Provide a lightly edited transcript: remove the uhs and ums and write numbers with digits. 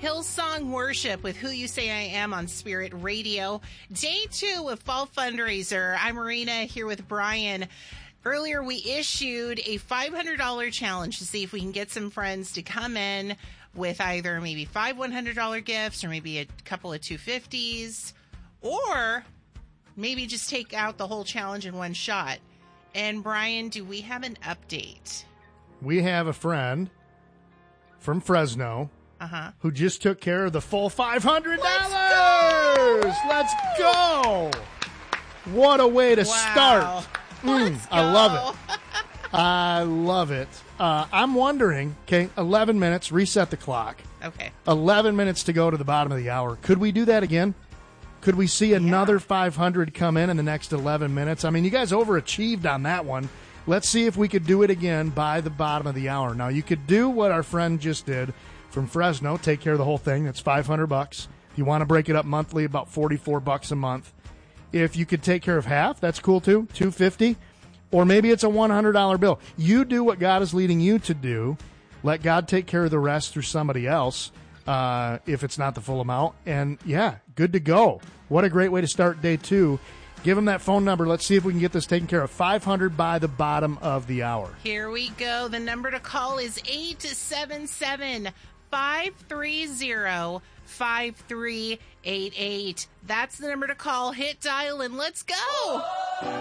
Hillsong Worship with Who You Say I Am on Spirit Radio. Day 2 of Fall Fundraiser. I'm Marina here with Brian. Earlier, we issued a $500 challenge to see if we can get some friends to come in with either maybe 5 $100 gifts or maybe a couple of 250s, or maybe just take out the whole challenge in one shot. And Brian, do we have an update? We have a friend from Fresno who just took care of the full $500. Let's go! What a way to start. I love it. I love it. I'm wondering, okay, 11 minutes, reset the clock. Okay. 11 minutes to go to the bottom of the hour. Could we do that again? Could we see another 500 come in the next 11 minutes? I mean, you guys overachieved on that one. Let's see if we could do it again by the bottom of the hour. Now, you could do what our friend just did from Fresno, take care of the whole thing. That's $500. If you want to break it up monthly, about $44 a month. If you could take care of half, that's cool too, $250. Or maybe it's a $100 bill. You do what God is leading you to do. Let God take care of the rest through somebody else if it's not the full amount. And, yeah, good to go. What a great way to start day 2. Give them that phone number. Let's see if we can get this taken care of. 500 by the bottom of the hour. Here we go. The number to call is 877-530-5388. That's the number to call. Hit dial and let's go.